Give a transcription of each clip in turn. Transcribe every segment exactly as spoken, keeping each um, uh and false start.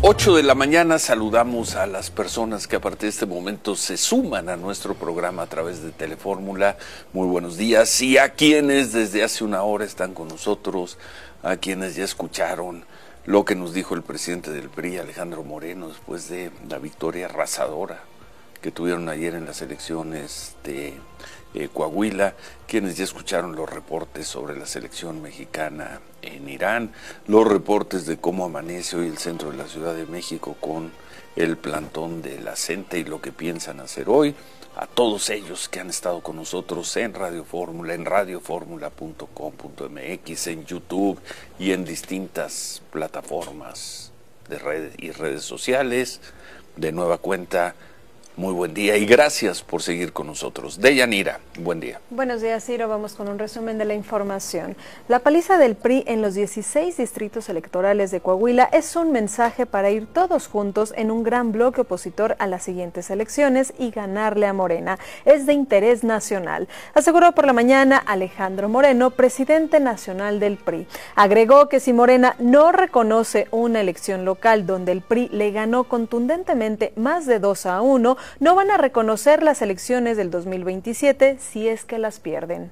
ocho de la mañana saludamos a las personas que a partir de este momento se suman a nuestro programa a través de Telefórmula. Muy buenos días. Y a quienes desde hace una hora están con nosotros, a quienes ya escucharon lo que nos dijo el presidente del P R I, Alejandro Moreno, después de la victoria arrasadora que tuvieron ayer en las elecciones de eh, Coahuila, quienes ya escucharon los reportes sobre la selección mexicana en Irán, los reportes de cómo amanece hoy el centro de la Ciudad de México con el plantón de la CENTE y lo que piensan hacer hoy, a todos ellos que han estado con nosotros en Radio Fórmula, en radio fórmula punto com punto m x, en YouTube y en distintas plataformas de redes y redes sociales. De nueva cuenta, muy buen día y gracias por seguir con nosotros. Deyanira, buen día. Buenos días, Ciro. Vamos con un resumen de la información. La paliza del P R I en los dieciséis distritos electorales de Coahuila es un mensaje para ir todos juntos en un gran bloque opositor a las siguientes elecciones y ganarle a Morena. Es de interés nacional, aseguró por la mañana Alejandro Moreno, presidente nacional del P R I. Agregó que si Morena no reconoce una elección local donde el P R I le ganó contundentemente más de dos a uno, no van a reconocer las elecciones del dos mil veintisiete si es que las pierden.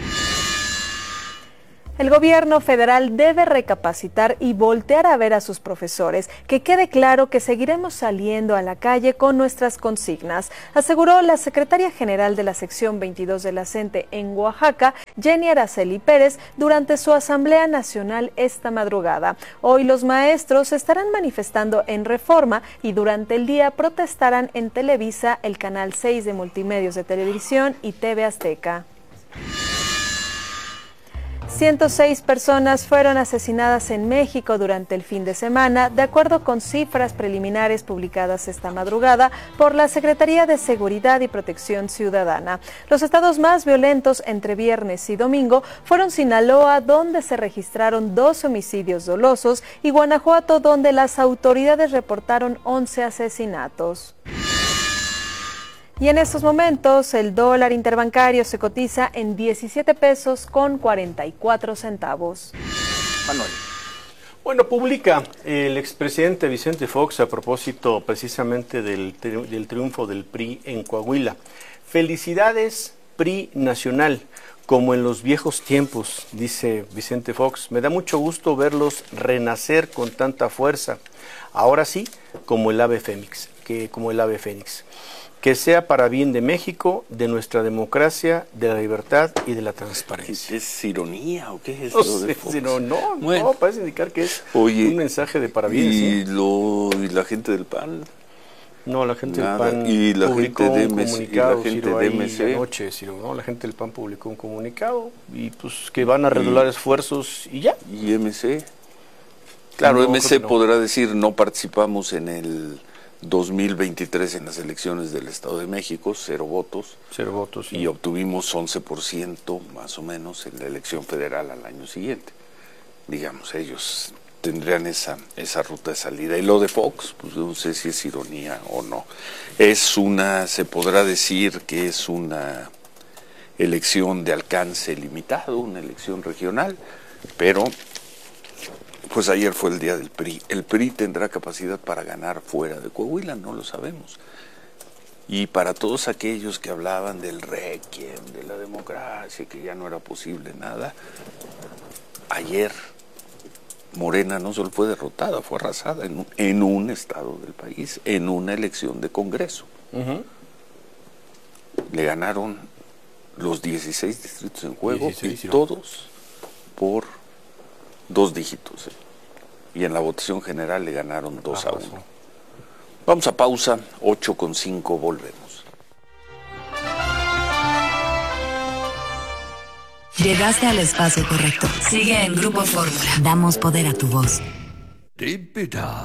El gobierno federal debe recapacitar y voltear a ver a sus profesores. Que quede claro que seguiremos saliendo a la calle con nuestras consignas, aseguró la secretaria general de la sección veintidós de la CENTE en Oaxaca, Jenny Araceli Pérez, durante su asamblea nacional esta madrugada. Hoy los maestros se estarán manifestando en Reforma y durante el día protestarán en Televisa, el canal seis de Multimedios de Televisión y T V Azteca. ciento seis personas fueron asesinadas en México durante el fin de semana, de acuerdo con cifras preliminares publicadas esta madrugada por la Secretaría de Seguridad y Protección Ciudadana. Los estados más violentos entre viernes y domingo fueron Sinaloa, donde se registraron dos homicidios dolosos, y Guanajuato, donde las autoridades reportaron once asesinatos. Y en estos momentos el dólar interbancario se cotiza en diecisiete pesos con cuarenta y cuatro centavos. Manuel. Bueno, publica el expresidente Vicente Fox a propósito precisamente del, tri- del triunfo del P R I en Coahuila. Felicidades, P R I nacional, como en los viejos tiempos, dice Vicente Fox. Me da mucho gusto verlos renacer con tanta fuerza. Ahora sí, como el ave fénix, que como el ave fénix. Que sea para bien de México, de nuestra democracia, de la libertad y de la transparencia. ¿Es ironía o qué es No, lo de sé, Fox? si no, no, Bueno. no, parece indicar que es Oye, un mensaje de parabienes. Y, ¿sí? lo, y la gente del P A N. No, la gente Nada. del P A N Y la publicó gente de un M C, comunicado, y la gente Ciro, de ahí M C. anoche, Ciro, ¿no? La gente del P A N publicó un comunicado y pues que van a redoblar esfuerzos y ya. ¿Y M C? Claro, No, M C creo que no. podrá decir no participamos en el dos mil veintitrés en las elecciones del Estado de México, cero votos. Cero votos. Sí. Y obtuvimos once por ciento más o menos en la elección federal al año siguiente. Digamos, ellos tendrían esa, esa ruta de salida. Y lo de Fox, pues no sé si es ironía o no. Es una, se podrá decir que es una elección de alcance limitado, una elección regional, pero pues ayer fue el día del P R I. El P R I tendrá capacidad para ganar fuera de Coahuila, no lo sabemos. Y para todos aquellos que hablaban del requiem, de la democracia, que ya no era posible nada, ayer Morena no solo fue derrotada, fue arrasada en un, en un estado del país, en una elección de Congreso. Uh-huh. Le ganaron los dieciséis distritos en juego dieciséis, y ¿no? Todos por dos dígitos. ¿eh? Y en la votación general le ganaron dos a uno. Vamos a pausa, ocho con cinco, volvemos. Llegaste al espacio correcto. Sigue en Grupo Fórmula. Damos poder a tu voz.